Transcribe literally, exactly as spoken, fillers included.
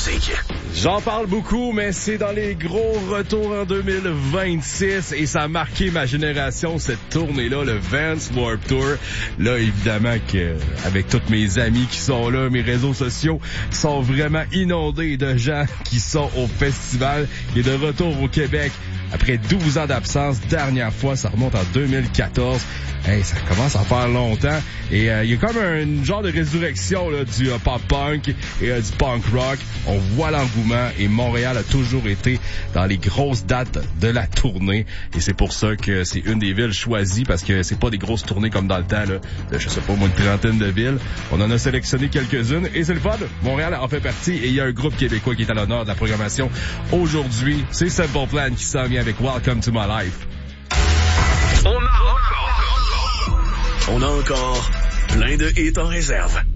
musique. J'en parle beaucoup, mais c'est dans les gros retours en deux mille vingt-six et ça a marqué ma génération, cette tournée-là, le Vans Warped Tour. Là, évidemment que avec tous mes amis qui sont là, mes réseaux sociaux sont vraiment inondés de gens qui sont au festival et de retour au Québec. Après douze ans d'absence, dernière fois, ça remonte en deux mille quatorze. Hey, ça commence à faire longtemps. Et il euh, y a comme un genre de résurrection là, du euh, pop-punk et euh, du punk rock. On voit l'engouement et Montréal a toujours été dans les grosses dates de la tournée. Et c'est pour ça que c'est une des villes choisies parce que c'est pas des grosses tournées comme dans le temps, là, de, je sais pas, moins une trentaine de villes. On en a sélectionné quelques-unes et c'est le fun. Montréal en fait partie et il y a un groupe québécois qui est à l'honneur de la programmation aujourd'hui. C'est Simple Plan qui s'en vient avec Welcome to My Life. On a encore, on a encore plein de hits en réserve.